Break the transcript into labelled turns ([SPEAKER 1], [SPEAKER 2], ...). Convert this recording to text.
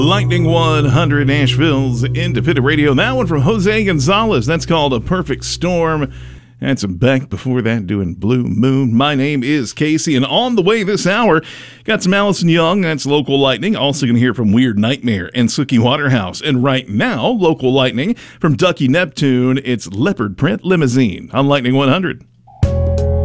[SPEAKER 1] Lightning 100 Nashville's Independent Radio. That one from Jose Gonzalez. That's called A Perfect Storm. And some back before that doing Blue Moon. My name is Casey, and on the way this hour, got some Allison Young. That's Local Lightning. Also going to hear from Weird Nightmare and Suki Waterhouse. And right now, Local Lightning from Ducky Neptune. It's Leopard Print Limousine on Lightning 100.